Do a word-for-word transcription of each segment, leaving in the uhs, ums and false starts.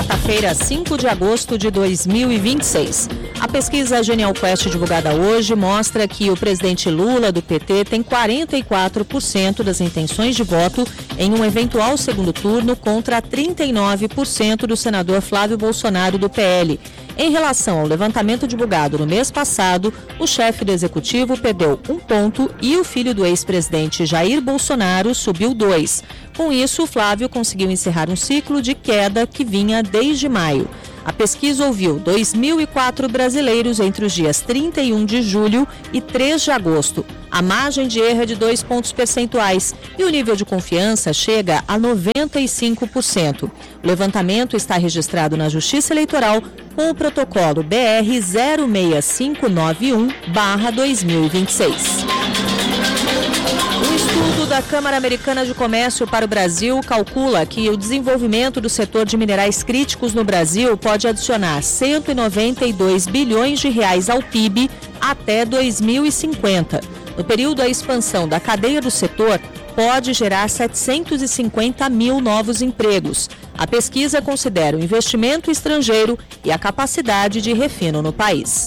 quarta-feira, cinco de agosto de dois mil e vinte e seis. A pesquisa Genial Quest divulgada hoje mostra que o presidente Lula, do P T, tem quarenta e quatro por cento das intenções de voto em um eventual segundo turno contra trinta e nove por cento do senador Flávio Bolsonaro, do P L. Em relação ao levantamento divulgado no mês passado, o chefe do executivo perdeu um ponto e o filho do ex-presidente Jair Bolsonaro subiu dois. Com isso, Flávio conseguiu encerrar um ciclo de queda que vinha desde maio. A pesquisa ouviu dois mil e quatro brasileiros entre os dias trinta e um de julho e três de agosto. A margem de erro é de dois pontos percentuais e o nível de confiança chega a noventa e cinco por cento. O levantamento está registrado na Justiça Eleitoral com o protocolo B R zero seis cinco nove um barra dois mil e vinte e seis. Um estudo da Câmara Americana de Comércio para o Brasil calcula que o desenvolvimento do setor de minerais críticos no Brasil pode adicionar cento e noventa e dois bilhões de reais ao P I B até dois mil e cinquenta. No período, a expansão da cadeia do setor pode gerar setecentos e cinquenta mil novos empregos. A pesquisa considera o investimento estrangeiro e a capacidade de refino no país.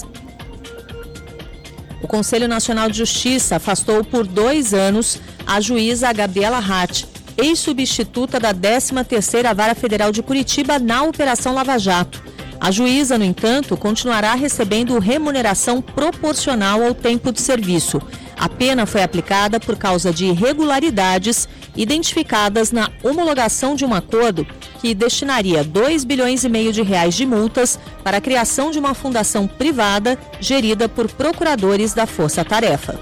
O Conselho Nacional de Justiça afastou por dois anos a juíza Gabriela Hart, ex-substituta da décima terceira Vara Federal de Curitiba na Operação Lava Jato. A juíza, no entanto, continuará recebendo remuneração proporcional ao tempo de serviço. A pena foi aplicada por causa de irregularidades identificadas na homologação de um acordo que destinaria dois bilhões e meio de reais de multas para a criação de uma fundação privada gerida por procuradores da Força Tarefa.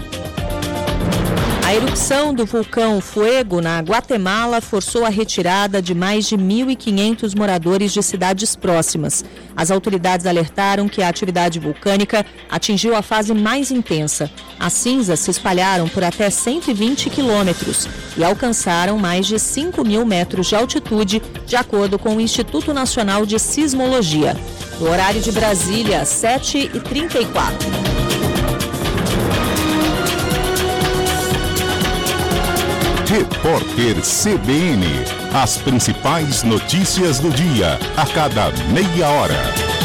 A erupção do vulcão Fuego, na Guatemala, forçou a retirada de mais de mil e quinhentos moradores de cidades próximas. As autoridades alertaram que a atividade vulcânica atingiu a fase mais intensa. As cinzas se espalharam por até cento e vinte quilômetros e alcançaram mais de cinco mil metros de altitude, de acordo com o Instituto Nacional de Sismologia. No horário de Brasília, sete e trinta e quatro. Repórter C B N. As principais notícias do dia, a cada meia hora.